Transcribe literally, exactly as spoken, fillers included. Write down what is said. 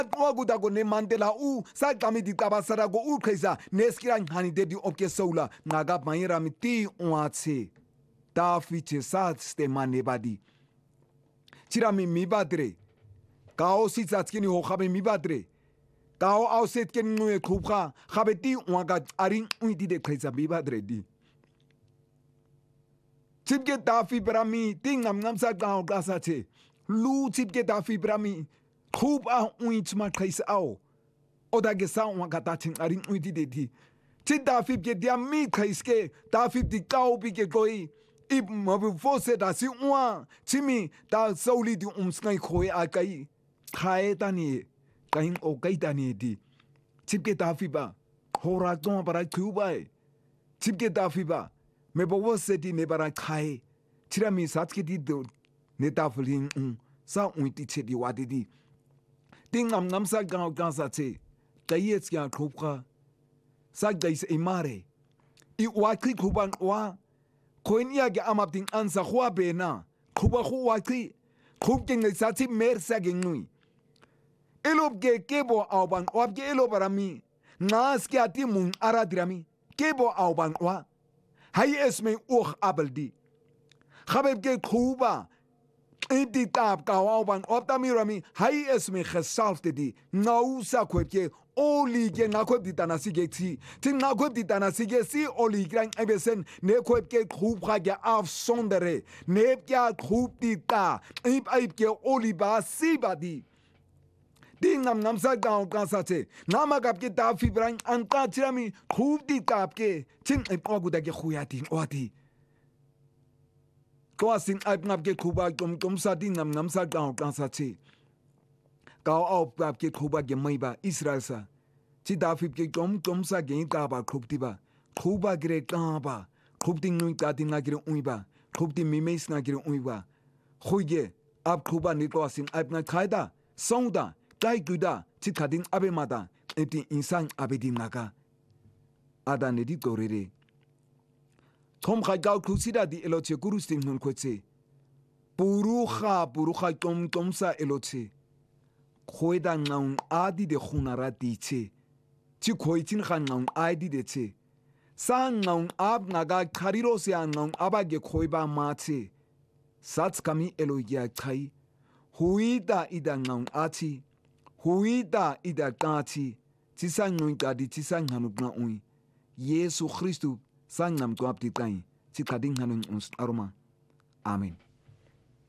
Oguda go ne mantela u sa kami di tabasara go u khisa neskiran hani de di opke soula naga mayera mi ti oatse ta fiche sa ste manebadi chirami mibadre kao si zatskini ho khabe mibadre kao auset ken nu e khupha khabe ti oaga arin uiti de khisa mibadre di chipke tafi brami tingam ngam sa kao gasache lu chipke tafi brami khub a uit ma khais ao oda ge sa wa gata chin arin uiti de thi chi tafi ke dia mi khais ke tafi di kao bi ke koi ib ma bu fose da si wa chimi ta soli di umsnai khoi a kai khae tani kain o kai tani di chipke tafi ba hora ton para kubai chipke tafi ba me bo wose di ne bara khae chirami satke di do ne taflin un sa uiti che di wadi di tingam ngam sa gao gansa che kayet kya khupka sa gais imare I wa kri khuban wa koinia ge amap ting ansa khwa be na khuba khwa kri khub ke ngai sa chi mer sa ge ngui elob ge kebo auban ob ge elo barami nas kya ti mun aradrami kebo auban wa hay esme och abeldi khabeb ge khuba Indi tab kawaw ban optamirami hay esme gesalfde di nou sa kwepje oli ge na kwep di tanasi ge ti tin na kwep di tanasi ge si oli gran ebesen ne kwep ge groep ga ge afzondere ne ja groep di ta ip ip ge oli ba si ba di ding nam nam sa gaw kansa che nama gap ge ta fibran an ta tirami groep di tap ge tin ip ogu da ge khuyati oti Koasin aip ngap ke khuba kom kom sa din nam nam sa gaw kan sa chi Kaw op gap ke khuba ge mai ba Israel sa chi da fip ke kom kom sa ge ta ba khub ti ba khuba gre ta ba khub ting nu ta tin na gre ui ba khub ti mi mes na gre ui ba khoi ge ap khuba ni koasin aip na khaida song da kai guda chi khadin abe ma da eti insan abe dim na ka ada ne di to re re Tom khai gau kusida di eloche gurusting nun kwetse. Purucha purucha tom tomsa eloche. Khoida ngaun adi de khunara di che. Chi khoichin khan ngaun adi de che. Sa ngaun ab naga khariro se ngaun abage khoiba ma che. Sats kami elogia khai. Huida ida ngaun achi. Huida ida kachi. Chisang ngaun kadi chisang hanuk na ui. Yesu Christu Sang nam tuap ti tay, si kading hanun uns aroma. Amen.